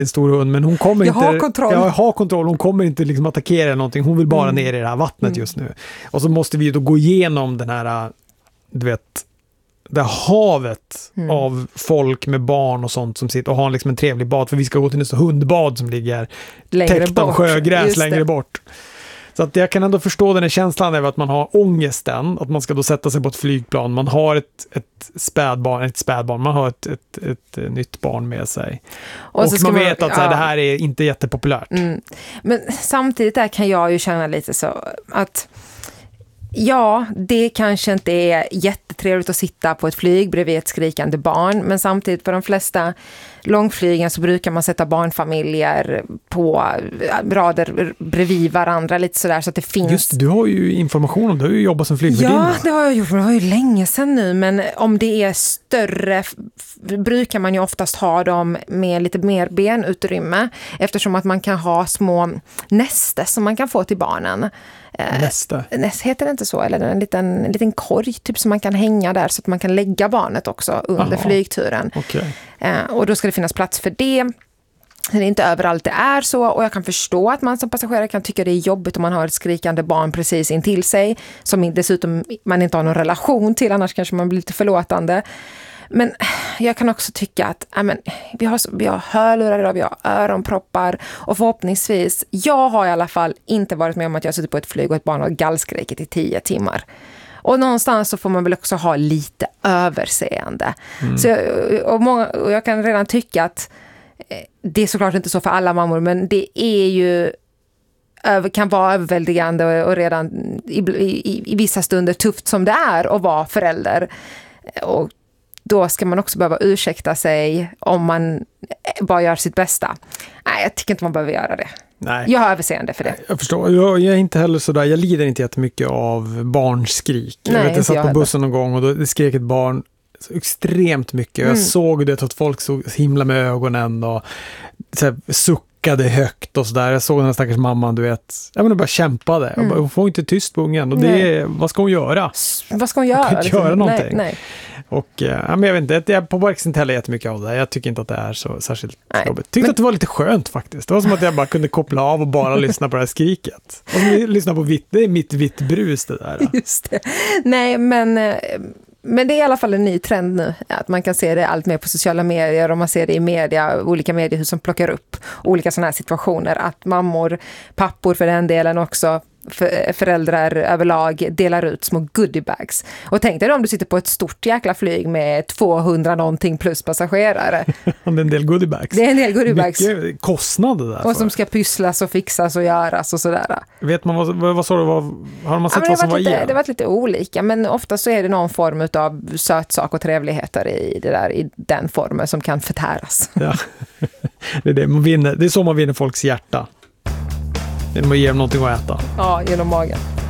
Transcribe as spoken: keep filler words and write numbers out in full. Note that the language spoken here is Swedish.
en stor hund, men hon kommer jag inte... Har kontroll. Jag har kontroll. Hon kommer inte liksom attackera eller någonting. Hon vill bara Mm. ner i det här vattnet Mm. just nu. Och så måste vi då gå igenom den här, du vet, det havet Mm. av folk med barn och sånt som sitter och har liksom en trevlig bad, för vi ska gå till nästa hundbad som ligger Längre täckt av bort. sjögräs Just längre det. bort. Så att jag kan ändå förstå den här känslan av att man har ångesten, att man ska då sätta sig på ett flygplan, man har ett, ett spädbarn, ett spädbarn, man har ett, ett, ett, ett nytt barn med sig. Och, så ska man vet att så här, ja. det här är inte jättepopulärt. Mm. Men samtidigt där kan jag ju känna lite så att ja, det kanske inte är jättetrevligt att sitta på ett flyg bredvid ett skrikande barn, men samtidigt för de flesta långflygen så brukar man sätta barnfamiljer på rader bredvid varandra lite sådär så att det finns... Just, du har ju information om det, du har ju jobbat som flygvärdinna. Ja, det har jag gjort, det var ju länge sedan nu, men om det är större f- brukar man ju oftast ha dem med lite mer benutrymme eftersom att man kan ha små näste som man kan få till barnen. Nästa. Näst, heter det inte så? Eller en liten, en liten korg typ som man kan hänga där så att man kan lägga barnet också under Aha. flygturen. Okay. Eh, och då ska det finnas plats för det. Det är inte överallt det är så, och jag kan förstå att man som passagerare kan tycka det är jobbigt om man har ett skrikande barn precis intill sig som dessutom man inte har någon relation till, annars kanske man blir lite förlåtande. Men jag kan också tycka att äh, men, vi, har, vi har hörlurar idag, vi har öronproppar och förhoppningsvis, jag har i alla fall inte varit med om att jag suttit på ett flyg och ett barn har gallskrikit i tio timmar. Och någonstans så får man väl också ha lite överseende. Mm. Så jag, och, många, och jag kan redan tycka att det är såklart inte så för alla mammor, men det är ju kan vara överväldigande och redan i, i, i vissa stunder tufft som det är att vara förälder. Och då ska man också behöva ursäkta sig om man bara gör sitt bästa. Nej, jag tycker inte man behöver göra det. Nej. Jag har överseende för det. Jag förstår. Jag, jag är inte heller sådär. Jag lider inte jättemycket av barnskrik. Nej, jag vet, jag satt jag på heller. bussen någon gång och då, det skrek ett barn så extremt mycket. Jag Mm. såg det att folk såg himla med ögonen och så här, suckade högt och sådär. Jag såg den här stackars mamman, du vet. Jag menar, bara kämpade. Mm. Jag bara, hon får inte tyst på ungen. Och det är, vad ska hon göra? Vad ska hon göra? Hon kan inte göra någonting. Nej, nej. Och ja, men jag vet inte, jag påverkas inte heller jättemycket av det. Jag tycker inte att det är så särskilt Nej. jobbigt. Tyckte Men- att det var lite skönt faktiskt. Det var som att jag bara kunde koppla av och bara lyssna på det här skriket. Och som lyssna på vitt, det är mitt vitt brus det där. Just det. Nej, men, eh, men det är i alla fall en ny trend nu. Att man kan se det allt mer på sociala medier och man ser det i media, olika mediehus som plockar upp olika sådana här situationer. Att mammor, pappor för den delen också, för, föräldrar överlag delar ut små goodiebags. Och tänk dig då om du sitter på ett stort jäkla flyg med tvåhundra någonting plus passagerare. Det är en del goodiebags. Det är en del goodiebags. Mycket kostnader där. Och som ska pysslas och fixas och göras och sådär. Vet man vad, vad, vad sa du? Vad, har man sett Ja, vad som det, var lite, i den? det har varit lite olika, men ofta så är det någon form av sötsak och trevligheter i, det där, i den formen som kan förtäras. Ja. Det, är det. Man vinner, det är så man vinner folks hjärta. Genom att ge dem någonting att äta. Ja, genom magen.